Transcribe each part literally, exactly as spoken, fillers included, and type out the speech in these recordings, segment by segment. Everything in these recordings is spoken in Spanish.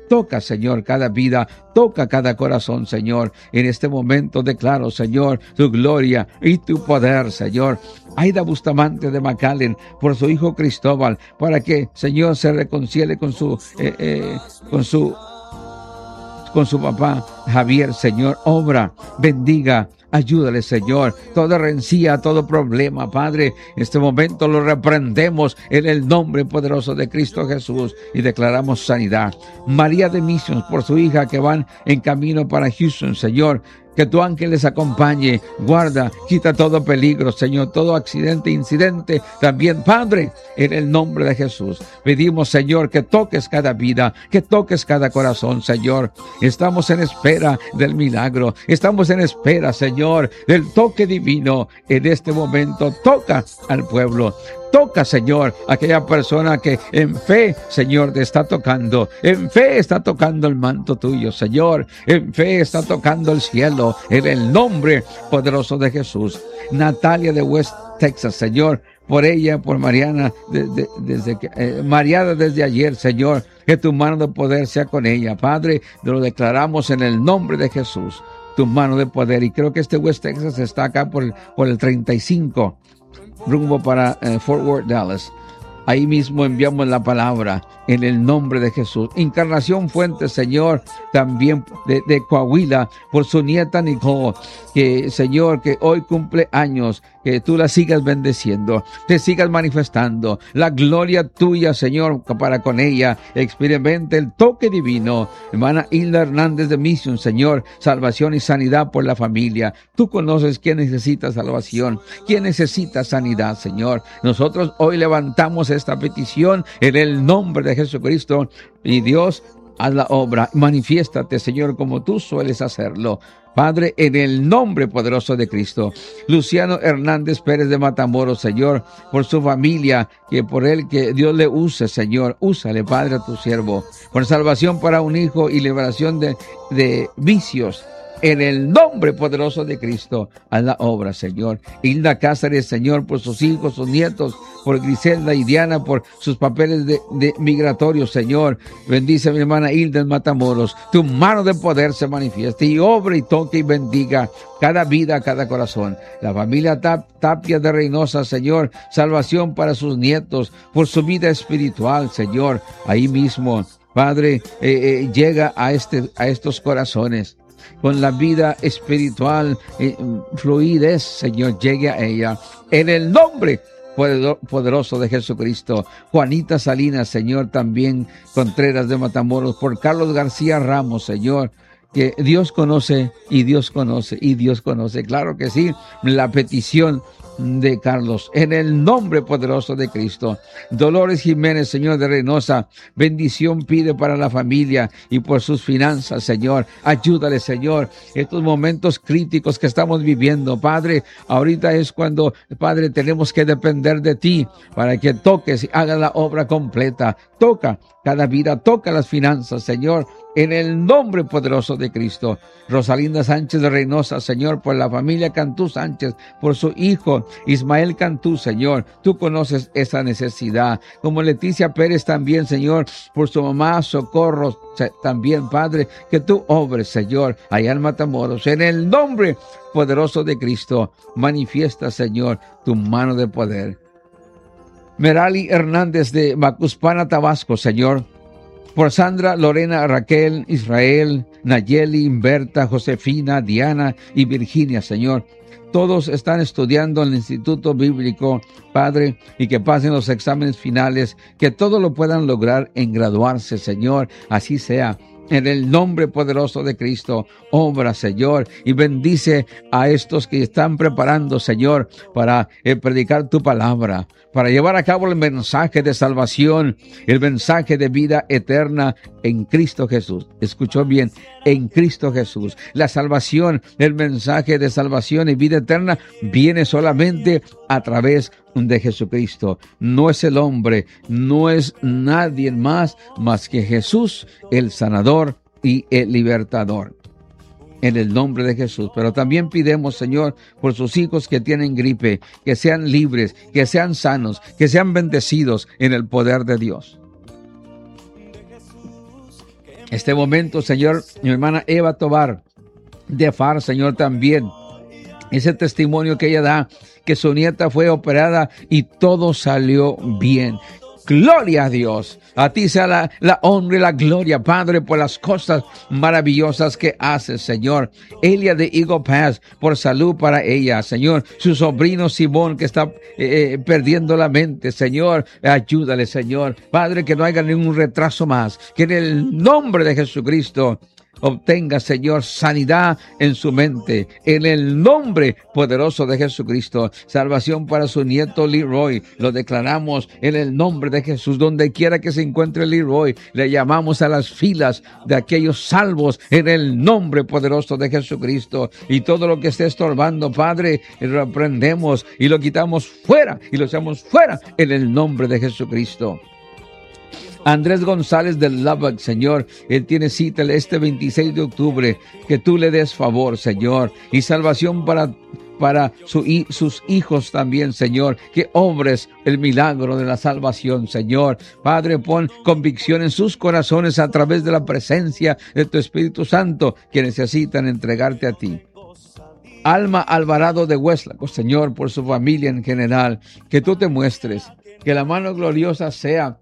Toca, Señor, cada vida, toca cada corazón, Señor. En este momento declaro, Señor, tu gloria y tu poder, Señor. Aida Bustamante de McAllen, por su hijo Cristóbal, para que, Señor, se reconcilie con su, eh, eh, con su, con su papá Javier, Señor. Obra, bendiga, ayúdale, Señor. Toda rencilla, todo problema, Padre, en este momento lo reprendemos en el nombre poderoso de Cristo Jesús y declaramos sanidad. María de Missions, por su hija que van en camino para Houston, Señor. Que tu ángel les acompañe, guarda, quita todo peligro, Señor, todo accidente, incidente, también, Padre, en el nombre de Jesús. Pedimos, Señor, que toques cada vida, que toques cada corazón, Señor. Estamos en espera del milagro, estamos en espera, Señor, del toque divino. En este momento, toca al pueblo. Toca, Señor, aquella persona que en fe, Señor, te está tocando. En fe está tocando el manto tuyo, Señor. En fe está tocando el cielo, en el nombre poderoso de Jesús. Natalia de West Texas, Señor, por ella, por Mariana, de, de, desde que, eh, Mariana desde ayer, Señor, que tu mano de poder sea con ella. Padre, lo declaramos en el nombre de Jesús, tu mano de poder. Y creo que este West Texas está acá por el, por el treinta y cinco. Rumbo para eh, Fort Worth, Dallas. Ahí mismo enviamos la palabra en el nombre de Jesús. Encarnación Fuentes, Señor, también de, de Coahuila, por su nieta Nicole, que, Señor, que hoy cumple años, que tú la sigas bendeciendo, te sigas manifestando, la gloria tuya, Señor, para con ella, experimente el toque divino. Hermana Hilda Hernández de Mission, Señor, salvación y sanidad por la familia. Tú conoces quién necesita salvación, quién necesita sanidad, Señor. Nosotros hoy levantamos esta petición en el nombre de Jesucristo, y Dios, haz la obra, manifiéstate, Señor, como tú sueles hacerlo, Padre, en el nombre poderoso de Cristo. Luciano Hernández Pérez de Matamoros, Señor, por su familia, que por él que Dios le use, Señor, úsale, Padre, a tu siervo, por salvación para un hijo y liberación de, de vicios. En el nombre poderoso de Cristo, haz la obra, Señor. Hilda Cáceres, Señor, por sus hijos, sus nietos, por Griselda y Diana, por sus papeles de, de migratorios, Señor. Bendice a mi hermana Hilda en Matamoros. Tu mano de poder se manifieste y obra y toque y bendiga cada vida, cada corazón. La familia Tap, Tapia de Reynosa, Señor, salvación para sus nietos, por su vida espiritual, Señor. Ahí mismo, Padre, eh, eh, llega a, este, a estos corazones. Con la vida espiritual, eh, fluidez, Señor, llegue a ella. En el nombre poderoso de Jesucristo. Juanita Salinas, Señor, también Contreras de Matamoros, por Carlos García Ramos, Señor, que Dios conoce y Dios conoce y Dios conoce. Claro que sí, la petición de Carlos, en el nombre poderoso de Cristo. Dolores Jiménez, Señor, de Reynosa, bendición pide para la familia y por sus finanzas, Señor. Ayúdale, Señor, estos momentos críticos que estamos viviendo, Padre. Ahorita es cuando, Padre, tenemos que depender de ti para que toques y hagas la obra completa. Toca cada vida, toca las finanzas, Señor, en el nombre poderoso de Cristo. Rosalinda Sánchez de Reynosa, Señor, por la familia Cantú Sánchez, por su hijo Ismael Cantú, Señor, tú conoces esa necesidad. Como Leticia Pérez también, Señor, por su mamá Socorro, también, Padre, que tú obres, Señor, allá en Matamoros, en el nombre poderoso de Cristo. Manifiesta, Señor, tu mano de poder. Merali Hernández de Macuspana, Tabasco, Señor, por Sandra, Lorena, Raquel, Israel, Nayeli, Berta, Josefina, Diana y Virginia, Señor. Todos están estudiando en el Instituto Bíblico, Padre, y que pasen los exámenes finales, que todos lo puedan lograr en graduarse, Señor. Así sea. En el nombre poderoso de Cristo, obra, Señor, y bendice a estos que están preparando, Señor, para eh, predicar tu palabra, para llevar a cabo el mensaje de salvación, el mensaje de vida eterna en Cristo Jesús. Escuchó bien, en Cristo Jesús. La salvación, el mensaje de salvación y vida eterna viene solamente a través de Jesucristo. No es el hombre, no es nadie más más que Jesús, el sanador y el libertador. En el nombre de Jesús. Pero también pidemos, Señor, por sus hijos que tienen gripe, que sean libres, que sean sanos, que sean bendecidos en el poder de Dios. Este momento, Señor, mi hermana Eva Tobar de Far, Señor, también. Ese testimonio que ella da, que su nieta fue operada y todo salió bien. Gloria a Dios. A ti sea la, la honra y la gloria, Padre, por las cosas maravillosas que haces, Señor. Elia de Eagle Pass, por salud para ella, Señor. Su sobrino Simón, que está eh, perdiendo la mente, Señor. Ayúdale, Señor. Padre, que no haya ningún retraso más. Que en el nombre de Jesucristo obtenga, Señor, sanidad en su mente, en el nombre poderoso de Jesucristo. Salvación para su nieto Leroy, lo declaramos en el nombre de Jesús. Donde quiera que se encuentre Leroy, le llamamos a las filas de aquellos salvos en el nombre poderoso de Jesucristo. Y todo lo que esté estorbando, Padre, lo reprendemos y lo quitamos fuera y lo echamos fuera en el nombre de Jesucristo. Andrés González del Lubbock, Señor, él tiene cita este veintiséis de octubre, que tú le des favor, Señor, y salvación para, para su, y sus hijos también, Señor, que obres el milagro de la salvación, Señor. Padre, pon convicción en sus corazones a través de la presencia de tu Espíritu Santo, que necesitan entregarte a ti. Alma Alvarado de Hueslaco, Señor, por su familia en general, que tú te muestres, que la mano gloriosa sea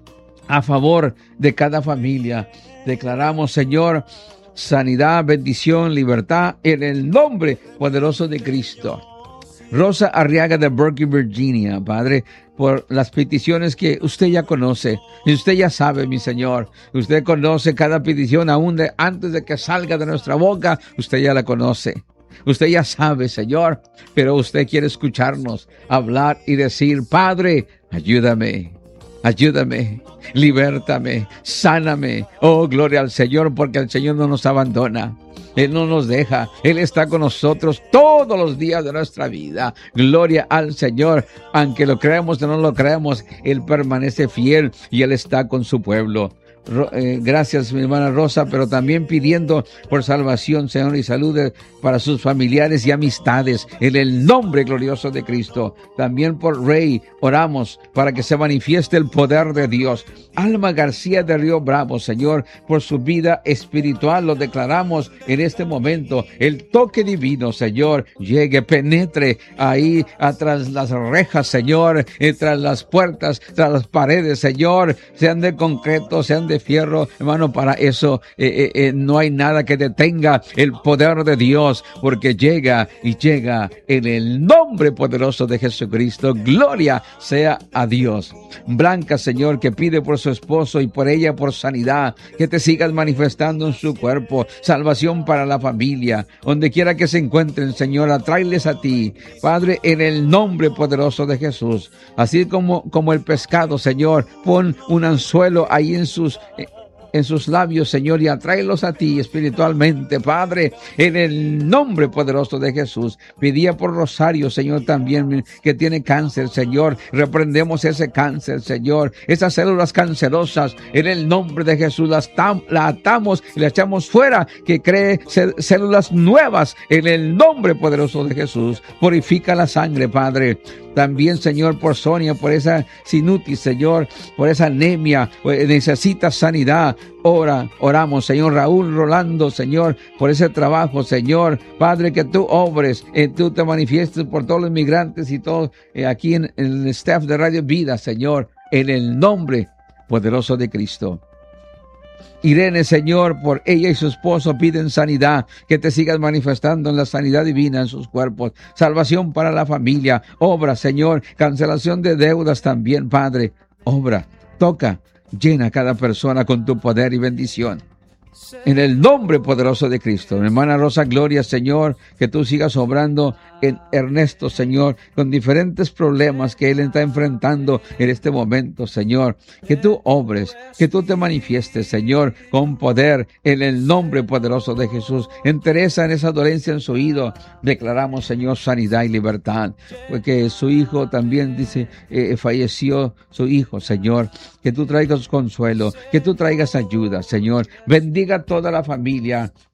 a favor de cada familia. Declaramos, Señor, sanidad, bendición, libertad en el nombre poderoso de Cristo. Rosa Arriaga de Berkeley, Virginia, Padre, por las peticiones que usted ya conoce, y usted ya sabe, mi Señor, usted conoce cada petición aún de, antes de que salga de nuestra boca, usted ya la conoce. Usted ya sabe, Señor, pero usted quiere escucharnos hablar y decir, Padre, ayúdame. Ayúdame, libértame, sáname. Oh, gloria al Señor, porque el Señor no nos abandona. Él no nos deja. Él está con nosotros todos los días de nuestra vida. Gloria al Señor. Aunque lo creamos o no lo creamos, Él permanece fiel y Él está con su pueblo. Eh, gracias, mi hermana Rosa, pero también pidiendo por salvación, Señor, y salud para sus familiares y amistades, en el nombre glorioso de Cristo. También por Rey, oramos para que se manifieste el poder de Dios. Alma García de Río Bravo, Señor, por su vida espiritual, lo declaramos en este momento. El toque divino, Señor, llegue, penetre ahí, atrás las rejas, Señor, tras las puertas, tras las paredes, Señor, sean de concreto, sean de de fierro, hermano. Para eso eh, eh, no hay nada que detenga el poder de Dios, porque llega y llega en el nombre poderoso de Jesucristo. Gloria sea a Dios. Blanca, Señor, que pide por su esposo y por ella por sanidad, que te sigas manifestando en su cuerpo, salvación para la familia, donde quiera que se encuentren, Señor, atráeles a ti, Padre, en el nombre poderoso de Jesús. Así como, como el pescado, Señor, pon un anzuelo ahí en sus en sus labios, Señor, y atráelos a ti espiritualmente, Padre, en el nombre poderoso de Jesús. Pedía por Rosario, Señor, también, que tiene cáncer, Señor. Reprendemos ese cáncer, Señor, esas células cancerosas, en el nombre de Jesús, las tam, la atamos y la echamos fuera, que cree células nuevas, en el nombre poderoso de Jesús. Purifica la sangre, Padre. También, Señor, por Sonia, por esa sinutis, Señor, por esa anemia, necesita sanidad. Ora, oramos, Señor. Raúl Rolando, Señor, por ese trabajo, Señor. Padre, que tú obres, eh, tú te manifiestes por todos los migrantes y todos eh, aquí en, en el staff de Radio Vida, Señor, en el nombre poderoso de Cristo. Irene, Señor, por ella y su esposo piden sanidad, que te sigas manifestando en la sanidad divina en sus cuerpos, salvación para la familia, obra, Señor, cancelación de deudas también, Padre, obra, toca, llena a cada persona con tu poder y bendición. En el nombre poderoso de Cristo. Mi hermana Rosa Gloria, Señor, que tú sigas obrando en Ernesto, Señor, con diferentes problemas que él está enfrentando en este momento, Señor. Que tú obres, que tú te manifiestes, Señor, con poder en el nombre poderoso de Jesús. En Teresa, en esa dolencia en su oído, declaramos, Señor, sanidad y libertad. Porque su hijo también, dice, eh, falleció su hijo, Señor. Que tú traigas consuelo, que tú traigas ayuda, Señor. Bendiga a toda la familia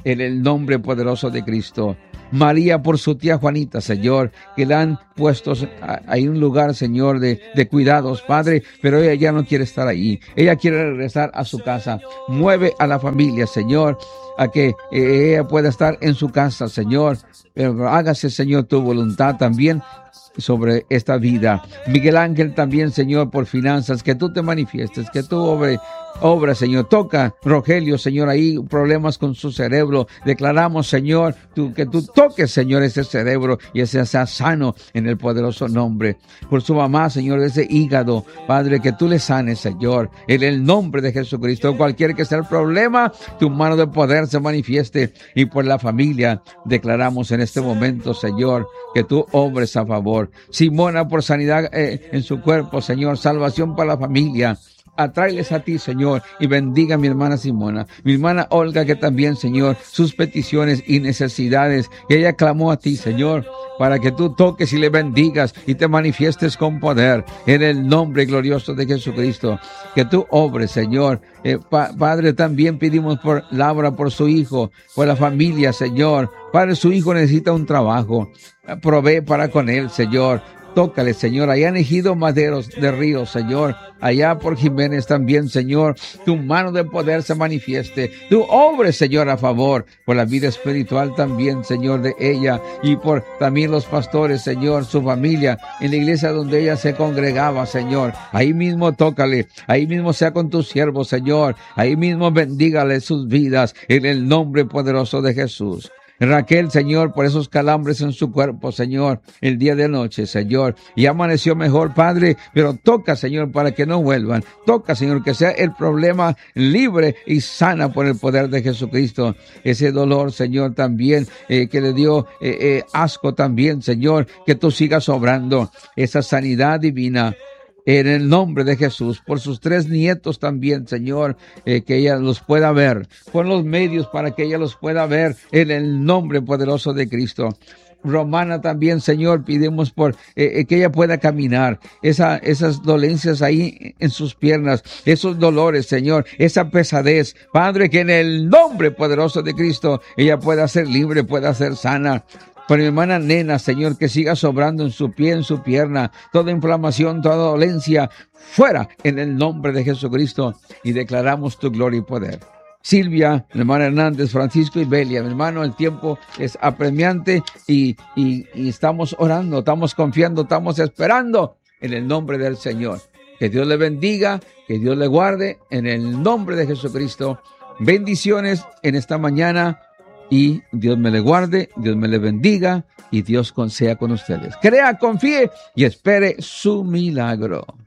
en el nombre poderoso de Cristo. María por su tía Juanita, Señor, que la han puesto ahí un lugar, Señor, de, de cuidados, Padre, pero ella ya no quiere estar ahí. Ella quiere regresar a su casa. Mueve a la familia, Señor, a que eh, ella pueda estar en su casa, Señor. Pero hágase, Señor, tu voluntad también sobre esta vida. Miguel Ángel también, Señor, por finanzas, que tú te manifiestes, que tú obres, obra, Señor. Toca, Rogelio, Señor, ahí problemas con su cerebro. Declaramos, Señor, tú, que tú toques, Señor, ese cerebro y ese sea sano en el poderoso nombre. Por su mamá, Señor, ese hígado, Padre, que tú le sanes, Señor, en el nombre de Jesucristo. Cualquier que sea el problema, tu mano de poder se manifieste. Y por la familia, declaramos en este momento, Señor, que tú obres a favor. Simona, por sanidad eh, en su cuerpo, Señor, salvación para la familia. Atráeles a ti, Señor, y bendiga a mi hermana Simona, mi hermana Olga, que también, Señor, sus peticiones y necesidades, que ella clamó a ti, Señor, para que tú toques y le bendigas y te manifiestes con poder en el nombre glorioso de Jesucristo. Que tú obres, Señor. Eh, pa- Padre, también pedimos por Laura, por su hijo, por la familia, Señor. Padre, su hijo necesita un trabajo. Provee para con él, Señor. Tócale, Señor, allá en Ejido Maderos de Río, Señor, allá por Jiménez también, Señor, tu mano de poder se manifieste, tu obra, Señor, a favor, por la vida espiritual también, Señor, de ella, y por también los pastores, Señor, su familia, en la iglesia donde ella se congregaba, Señor, ahí mismo tócale, ahí mismo sea con tus siervos, Señor, ahí mismo bendígale sus vidas, en el nombre poderoso de Jesús. Raquel, Señor, por esos calambres en su cuerpo, Señor, el día de noche, Señor, y amaneció mejor, Padre, pero toca, Señor, para que no vuelvan. Toca, Señor, que sea el problema libre y sana por el poder de Jesucristo. Ese dolor, Señor, también, eh, que le dio eh, eh, asco también, Señor, que tú sigas obrando esa sanidad divina. En el nombre de Jesús, por sus tres nietos también, Señor, eh, que ella los pueda ver, pon los medios para que ella los pueda ver, en el nombre poderoso de Cristo. Romana también, Señor, pidemos por eh, que ella pueda caminar, esa, esas dolencias ahí en sus piernas, esos dolores, Señor, esa pesadez, Padre, que en el nombre poderoso de Cristo ella pueda ser libre, pueda ser sana. Para mi hermana Nena, Señor, que siga sobrando en su pie, en su pierna, toda inflamación, toda dolencia, fuera en el nombre de Jesucristo, y declaramos tu gloria y poder. Silvia, mi hermana Hernández, Francisco y Belia, mi hermano, el tiempo es apremiante y, y, y estamos orando, estamos confiando, estamos esperando en el nombre del Señor. Que Dios le bendiga, que Dios le guarde en el nombre de Jesucristo. Bendiciones en esta mañana. Y Dios me le guarde, Dios me le bendiga y Dios sea con ustedes. Crea, confíe y espere su milagro.